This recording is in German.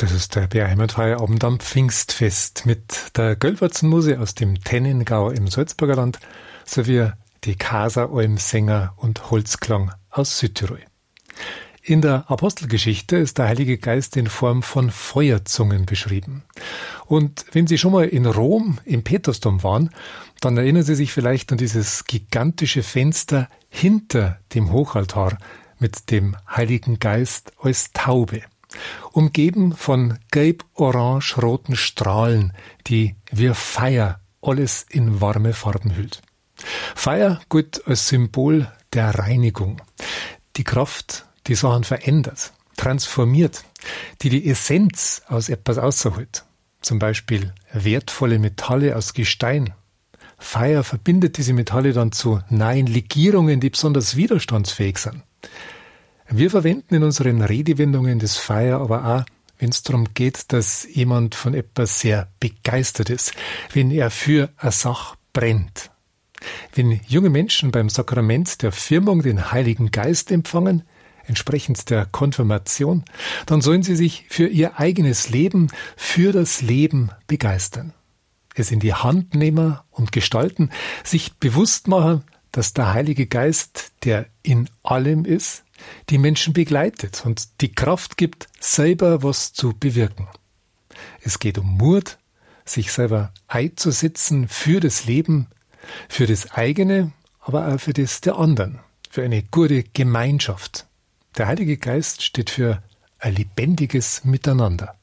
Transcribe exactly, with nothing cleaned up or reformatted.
Das ist der B R Heimatfeierabend am Pfingstfest mit der Göllwurzenmuse aus dem Tennengau im Salzburger Land sowie die Kaseralm-Sänger und Holzklang aus Südtirol. In der Apostelgeschichte ist der Heilige Geist in Form von Feuerzungen beschrieben. Und wenn Sie schon mal in Rom im Petersdom waren, dann erinnern Sie sich vielleicht an dieses gigantische Fenster hinter dem Hochaltar mit dem Heiligen Geist als Taube, umgeben von gelb-orange-roten Strahlen, die wie Feuer alles in warme Farben hüllt. Feuer gilt als Symbol der Reinigung, die Kraft, die Sachen verändert, transformiert, die die Essenz aus etwas außerholt. Zum Beispiel wertvolle Metalle aus Gestein. Feuer verbindet diese Metalle dann zu neuen Legierungen, die besonders widerstandsfähig sind. Wir verwenden in unseren Redewendungen das Feuer aber auch, wenn es darum geht, dass jemand von etwas sehr begeistert ist, wenn er für eine Sache brennt. Wenn junge Menschen beim Sakrament der Firmung den Heiligen Geist empfangen, entsprechend der Konfirmation, dann sollen sie sich für ihr eigenes Leben, für das Leben begeistern. Es in die Hand nehmen und gestalten, sich bewusst machen, dass der Heilige Geist, der in allem ist, die Menschen begleitet und die Kraft gibt, selber was zu bewirken. Es geht um Mut, sich selber einzusetzen für das Leben, für das eigene, aber auch für das der anderen, für eine gute Gemeinschaft. Der Heilige Geist steht für ein lebendiges Miteinander.